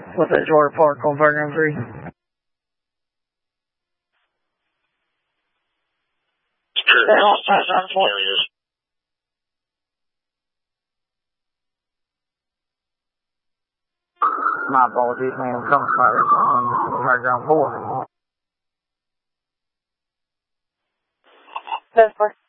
What's that, Georgia Park on Fairground 3? My apologies, man. I'm coming on Fairground 4. That's